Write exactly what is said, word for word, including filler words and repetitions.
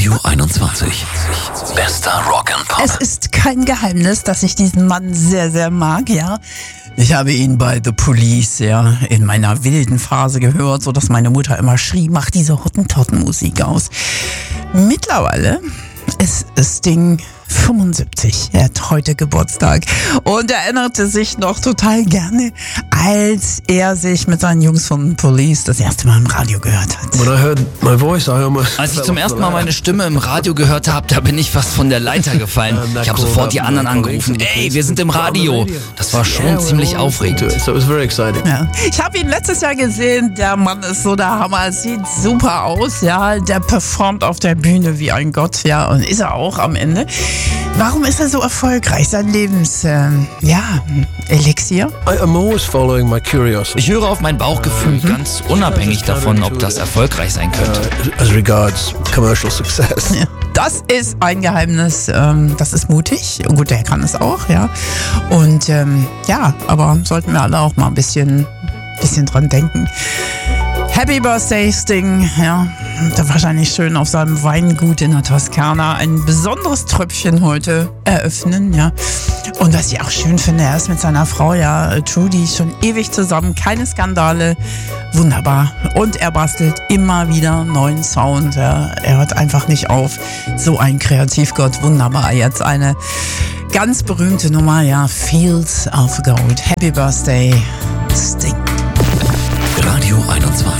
Radio einundzwanzig. Bester Rock and Pop. Es ist kein Geheimnis, dass ich diesen Mann sehr, sehr mag, ja. Ich habe ihn bei The Police, ja, in meiner wilden Phase gehört, sodass meine Mutter immer schrie, mach diese Hottentottenmusik aus. Mittlerweile ist Sting fünfundsiebzig. Er hat heute Geburtstag und erinnerte sich noch total gerne, als er sich mit seinen Jungs von Police das erste Mal im Radio gehört hat. When I heard my voice, I almost Als ich zum ersten Mal meine Stimme im Radio gehört habe, da bin ich fast von der Leiter gefallen. Ich habe sofort die anderen angerufen. Ey, wir sind im Radio. Das war schon ziemlich aufregend. So it was very exciting. Ja. Ich habe ihn letztes Jahr gesehen. Der Mann ist so der Hammer. Es sieht super aus, ja. Der performt auf der Bühne wie ein Gott, ja. Und ist er auch am Ende. Warum ist er so erfolgreich? Sein Lebens, ähm, ja, Elixier? I, I'm always following my curiosity. Ich höre auf mein Bauchgefühl, ganz unabhängig davon, ob das erfolgreich sein könnte. Uh, as regards commercial success. Ja. Das ist ein Geheimnis, ähm, das ist mutig. Gut, er kann es auch, ja. Und ähm, ja, aber sollten wir alle auch mal ein bisschen, bisschen dran denken. Happy Birthday, Sting, ja. Da wahrscheinlich schön auf seinem Weingut in der Toskana ein besonderes Tröpfchen heute eröffnen, ja. Und was ich auch schön finde, er ist mit seiner Frau, ja, Trudy, schon ewig zusammen, keine Skandale, wunderbar. Und er bastelt immer wieder neuen Sound, ja. Er hört einfach nicht auf. So ein Kreativgott, wunderbar. Jetzt eine ganz berühmte Nummer, ja, Fields of Gold. Happy Birthday, Sting. Radio einundzwanzig.